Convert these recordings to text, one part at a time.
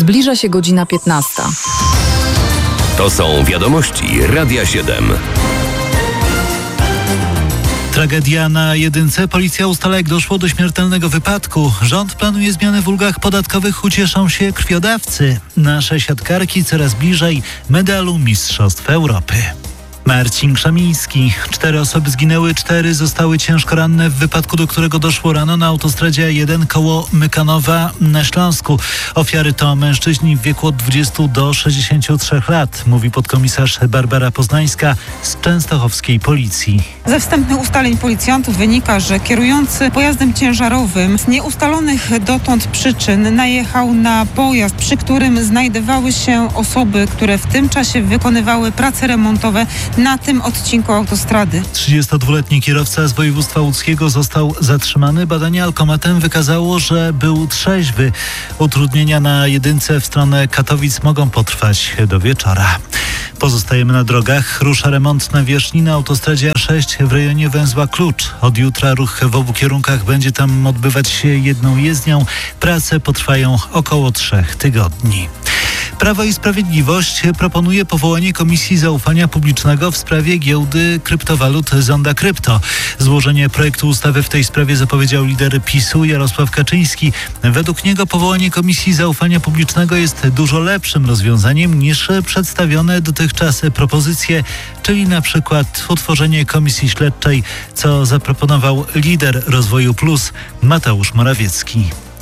Zbliża się godzina 15. To są wiadomości Radia 7. Tragedia na jedynce. Policja ustala, jak doszło do śmiertelnego wypadku. Rząd planuje zmiany w ulgach podatkowych. Ucieszą się krwiodawcy. Nasze siatkarki coraz bliżej medalu Mistrzostw Europy. Marcin Krzemiński. 4 osoby zginęły, 4 zostały ciężko ranne w wypadku, do którego doszło rano na autostradzie A1 koło Mykanowa na Śląsku. Ofiary to mężczyźni w wieku od 20 do 63 lat, mówi podkomisarz Barbara Poznańska z częstochowskiej policji. Ze wstępnych ustaleń policjantów wynika, że kierujący pojazdem ciężarowym z nieustalonych dotąd przyczyn najechał na pojazd, przy którym znajdowały się osoby, które w tym czasie wykonywały prace remontowe na tym odcinku autostrady. 32-letni kierowca z województwa łódzkiego został zatrzymany. Badanie alkomatem wykazało, że był trzeźwy. Utrudnienia na jedynce w stronę Katowic mogą potrwać do wieczora. Pozostajemy na drogach. Rusza remont nawierzchni na autostradzie A6 w rejonie węzła Klucz. Od jutra ruch w obu kierunkach będzie tam odbywać się jedną jezdnią. Prace potrwają około 3 tygodni. Prawo i Sprawiedliwość proponuje powołanie Komisji Zaufania Publicznego w sprawie giełdy kryptowalut Zonda Krypto. Złożenie projektu ustawy w tej sprawie zapowiedział lider PiS-u Jarosław Kaczyński. Według niego powołanie Komisji Zaufania Publicznego jest dużo lepszym rozwiązaniem niż przedstawione dotychczas propozycje, czyli na przykład utworzenie komisji śledczej, co zaproponował lider Rozwoju Plus Mateusz Morawiecki.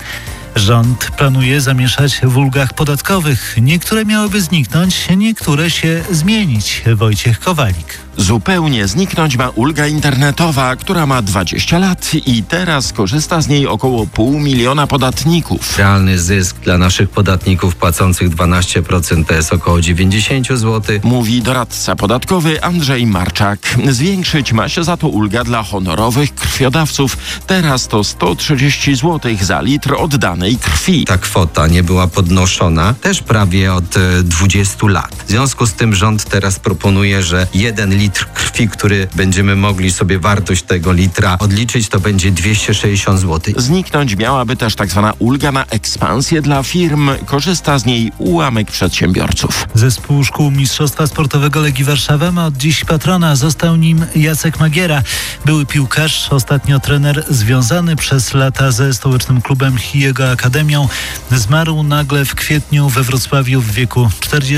Rząd planuje zamieszać w ulgach podatkowych. Niektóre miałyby zniknąć, niektóre się zmienić. Wojciech Kowalik. Zupełnie zniknąć ma ulga internetowa, która ma 20 lat i teraz korzysta z niej około 500 000 podatników. Realny zysk dla naszych podatników płacących 12% to jest około 90 zł. Mówi doradca podatkowy Andrzej Marczak. Zwiększyć ma się za to ulga dla honorowych krwiodawców. Teraz to 130 zł za litr oddanej krwi. Ta kwota nie była podnoszona też prawie od 20 lat. W związku z tym rząd teraz proponuje, że 1 litr krwi, który będziemy mogli sobie wartość tego litra odliczyć, to będzie 260 zł. Zniknąć miałaby też tak zwana ulga na ekspansję dla firm. Korzysta z niej ułamek przedsiębiorców. Zespół szkół Mistrzostwa Sportowego Legii Warszawa ma od dziś patrona. Został nim Jacek Magiera. Były piłkarz, ostatnio trener związany przez lata ze stołecznym klubem i jego akademią. Zmarł nagle w kwietniu we Wrocławiu w wieku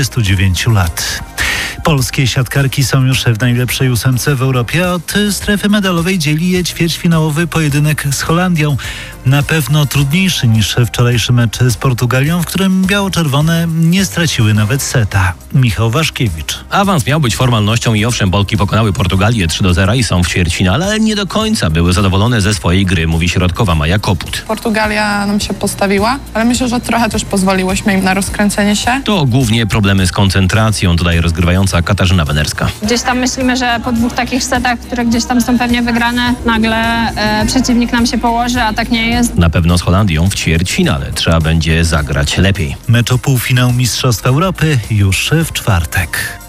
49 lat. Polskie siatkarki są już w najlepszej 8 w Europie. Od strefy medalowej dzieli je ćwierćfinałowy pojedynek z Holandią. Na pewno trudniejszy niż wczorajszy mecz z Portugalią, w którym biało-czerwone nie straciły nawet seta. Michał Waszkiewicz. Awans miał być formalnością i owszem, Polki pokonały Portugalię 3-0 i są w ćwierćfinale, ale nie do końca były zadowolone ze swojej gry, mówi środkowa Maja Koput. Portugalia nam się postawiła, ale myślę, że trochę też pozwoliłyśmy im na rozkręcenie się. To głównie problemy z koncentracją, dodaje rozgrywająca Katarzyna Wenerska. Gdzieś tam myślimy, że po 2 takich setach, które gdzieś tam są pewnie wygrane, nagle przeciwnik nam się położy, a tak nie jest. Na pewno z Holandią w ćwierćfinale trzeba będzie zagrać lepiej. Mecz o półfinał Mistrzostw Europy już w czwartek.